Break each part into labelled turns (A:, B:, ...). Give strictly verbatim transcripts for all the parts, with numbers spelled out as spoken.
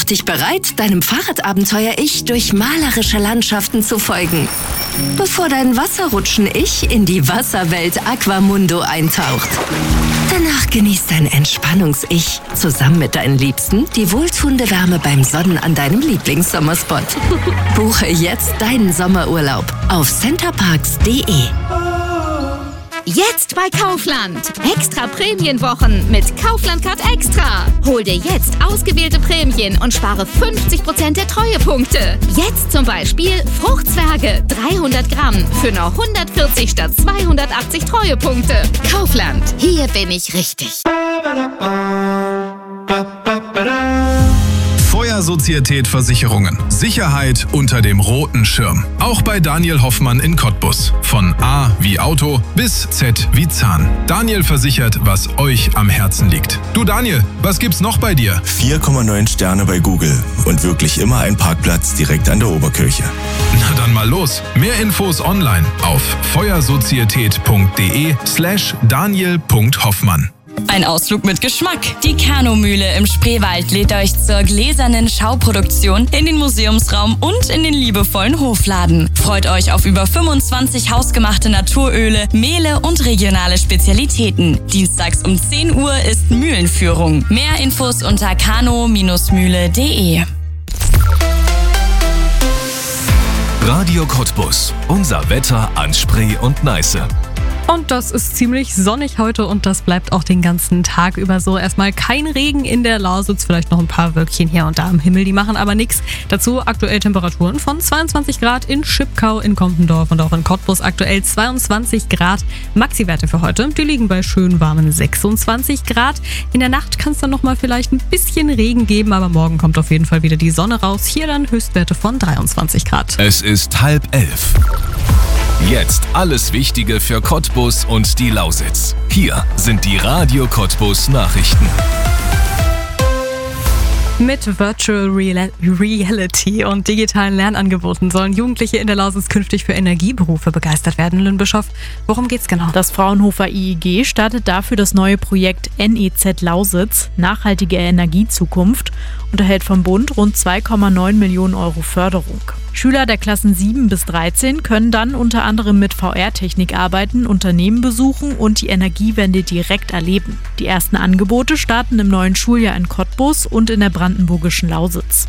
A: dich bereit, deinem Fahrradabenteuer-Ich durch malerische Landschaften zu folgen, bevor dein Wasserrutschen-Ich in die Wasserwelt Aquamundo eintaucht. Danach genießt dein Entspannungs-Ich zusammen mit deinen Liebsten die wohltuende Wärme beim Sonnen an deinem Lieblingssommerspot. Buche jetzt deinen Sommerurlaub auf centerparks punkt de.
B: Jetzt bei Kaufland. Extra Prämienwochen mit Kaufland Card Extra. Hol dir jetzt ausgewählte Prämien und spare fünfzig Prozent der Treuepunkte. Jetzt zum Beispiel Fruchtzwerge dreihundert Gramm für nur hundertvierzig statt zweihundertachtzig Treuepunkte. Kaufland. Hier bin ich richtig.
C: Feuersozietät Versicherungen. Sicherheit unter dem roten Schirm. Auch bei Daniel Hoffmann in Cottbus. Von A wie Auto bis Z wie Zahn. Daniel versichert, was euch am Herzen liegt. Du Daniel, was gibt's noch bei dir?
D: vier Komma neun Sterne bei Google und wirklich immer ein Parkplatz direkt an der Oberkirche.
C: Na dann mal los. Mehr Infos online auf feuersozietät punkt de slash daniel punkt hoffmann.
E: Ein Ausflug mit Geschmack. Die Kanumühle im Spreewald lädt euch zur gläsernen Schauproduktion in den Museumsraum und in den liebevollen Hofladen. Freut euch auf über fünfundzwanzig hausgemachte Naturöle, Mehle und regionale Spezialitäten. Dienstags um zehn Uhr ist Mühlenführung. Mehr Infos unter kano Bindestrich mühle punkt de.
F: Radio Cottbus. Unser Wetter an Spree und Neiße.
G: Und das ist ziemlich sonnig heute und das bleibt auch den ganzen Tag über so. Erstmal kein Regen in der Lausitz, vielleicht noch ein paar Wölkchen hier und da am Himmel, die machen aber nichts. Dazu aktuell Temperaturen von zweiundzwanzig Grad in Schipkau, in Kompendorf und auch in Cottbus aktuell zweiundzwanzig Grad. Maxi-Werte für heute, die liegen bei schön warmen sechsundzwanzig Grad. In der Nacht kann es dann nochmal vielleicht ein bisschen Regen geben, aber morgen kommt auf jeden Fall wieder die Sonne raus. Hier dann Höchstwerte von dreiundzwanzig Grad.
F: Es ist halb elf. Jetzt alles Wichtige für Cottbus und die Lausitz. Hier sind die Radio Cottbus Nachrichten.
G: Mit Virtual Real- Reality und digitalen Lernangeboten sollen Jugendliche in der Lausitz künftig für Energieberufe begeistert werden. Lynn Bischoff, worum geht's genau?
H: Das Fraunhofer I E G startet dafür das neue Projekt N E Z Lausitz, nachhaltige Energiezukunft, und erhält vom Bund rund zwei Komma neun Millionen Euro Förderung. Schüler der Klassen sieben bis dreizehn können dann unter anderem mit V R-Technik arbeiten, Unternehmen besuchen und die Energiewende direkt erleben. Die ersten Angebote starten im neuen Schuljahr in Cottbus und in der brandenburgischen Lausitz.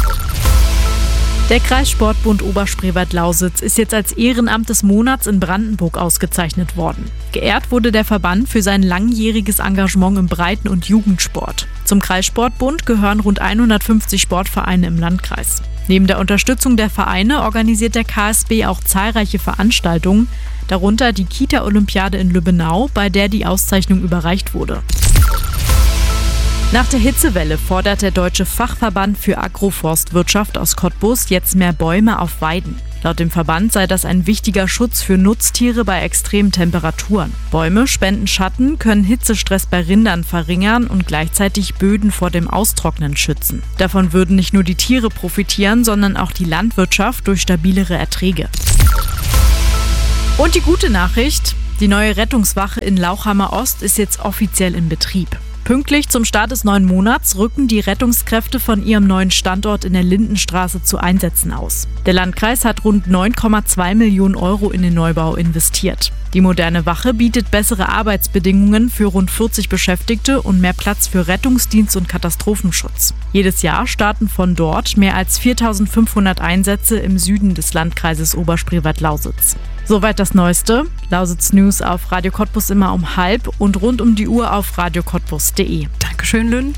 H: Der Kreissportbund Oberspreewald-Lausitz ist jetzt als Ehrenamt des Monats in Brandenburg ausgezeichnet worden. Geehrt wurde der Verband für sein langjähriges Engagement im Breiten- und Jugendsport. Zum Kreissportbund gehören rund hundertfünfzig Sportvereine im Landkreis. Neben der Unterstützung der Vereine organisiert der K S B auch zahlreiche Veranstaltungen, darunter die Kita-Olympiade in Lübbenau, bei der die Auszeichnung überreicht wurde. Nach der Hitzewelle fordert der Deutsche Fachverband für Agroforstwirtschaft aus Cottbus jetzt mehr Bäume auf Weiden. Laut dem Verband sei das ein wichtiger Schutz für Nutztiere bei extremen Temperaturen. Bäume spenden Schatten, können Hitzestress bei Rindern verringern und gleichzeitig Böden vor dem Austrocknen schützen. Davon würden nicht nur die Tiere profitieren, sondern auch die Landwirtschaft durch stabilere Erträge. Und die gute Nachricht: Die neue Rettungswache in Lauchhammer Ost ist jetzt offiziell in Betrieb. Pünktlich zum Start des neuen Monats rücken die Rettungskräfte von ihrem neuen Standort in der Lindenstraße zu Einsätzen aus. Der Landkreis hat rund neun Komma zwei Millionen Euro in den Neubau investiert. Die moderne Wache bietet bessere Arbeitsbedingungen für rund vierzig Beschäftigte und mehr Platz für Rettungsdienst und Katastrophenschutz. Jedes Jahr starten von dort mehr als viertausendfünfhundert Einsätze im Süden des Landkreises Oberspreewald-Lausitz. Soweit das Neueste. Lausitz News auf Radio Cottbus immer um halb und rund um die Uhr auf radio cottbus punkt de.
G: Dankeschön, Lynn.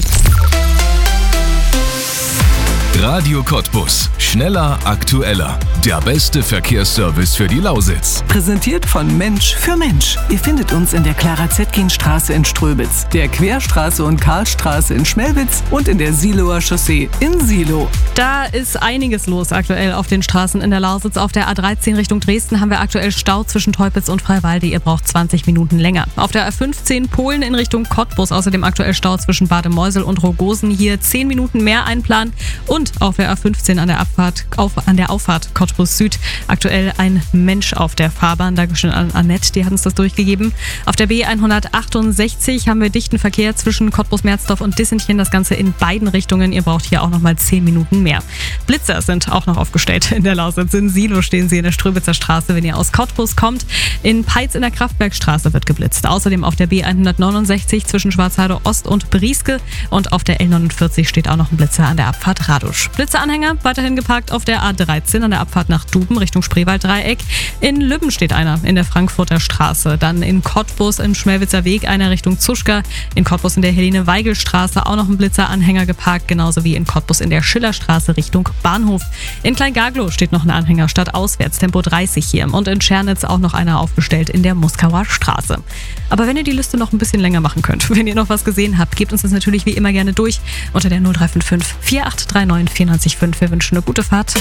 F: Radio Cottbus. Schneller, aktueller. Der beste Verkehrsservice für die Lausitz.
I: Präsentiert von Mensch für Mensch. Ihr findet uns in der Clara-Zetkin-Straße in Ströbitz, der Querstraße und Karlstraße in Schmelwitz und in der Siloer Chaussee in Silo.
G: Da ist einiges los aktuell auf den Straßen in der Lausitz. Auf der A dreizehn Richtung Dresden haben wir aktuell Stau zwischen Teupitz und Freiwalde. Ihr braucht zwanzig Minuten länger. Auf der A fünfzehn Polen in Richtung Cottbus außerdem aktuell Stau zwischen Bad Meusel und Rogosen. Hier zehn Minuten mehr einplanen. Und Und auf der A fünfzehn an der Abfahrt, auf, an der Auffahrt Cottbus Süd aktuell ein Mensch auf der Fahrbahn. Dankeschön an Annette, die hat uns das durchgegeben. Auf der B hundertachtundsechzig haben wir dichten Verkehr zwischen Cottbus-Merzdorf und Dissentchen. Das Ganze in beiden Richtungen. Ihr braucht hier auch nochmal zehn Minuten mehr. Blitzer sind auch noch aufgestellt in der Lausitz. In Silo stehen sie in der Ströbitzer Straße, wenn ihr aus Cottbus kommt. In Peitz in der Kraftwerkstraße wird geblitzt. Außerdem auf der B hundertneunundsechzig zwischen Schwarzheide Ost und Brieske. Und auf der L neunundvierzig steht auch noch ein Blitzer an der Abfahrt Radusch. Blitzeranhänger weiterhin geparkt auf der A dreizehn an der Abfahrt nach Duben Richtung Spreewalddreieck. In Lübben steht einer in der Frankfurter Straße. Dann in Cottbus im Schmelwitzer Weg einer Richtung Zuschka. In Cottbus in der Helene-Weigel-Straße auch noch ein Blitzeranhänger geparkt. Genauso wie in Cottbus in der Schillerstraße Richtung Bahnhof. In Kleingaglow steht noch ein Anhänger stadtauswärts, Tempo dreißig hier. Und in Schernitz auch noch einer aufgestellt in der Muskauer Straße. Aber wenn ihr die Liste noch ein bisschen länger machen könnt, wenn ihr noch was gesehen habt, gebt uns das natürlich wie immer gerne durch unter der null drei fünf fünf, vier acht drei neun, vier neun fünf. Wir wünschen eine gute Fahrt.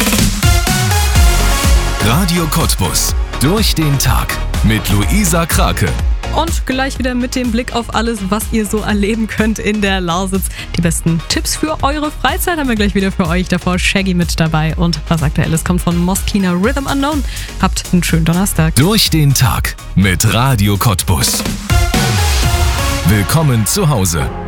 F: Radio Cottbus. Durch den Tag mit Luisa Krake.
G: Und gleich wieder mit dem Blick auf alles, was ihr so erleben könnt in der Lausitz. Die besten Tipps für eure Freizeit haben wir gleich wieder für euch. Davor Shaggy mit dabei und was Aktuelles kommt von Moskina Rhythm Unknown. Habt einen schönen Donnerstag.
F: Durch den Tag mit Radio Cottbus. Willkommen zu Hause.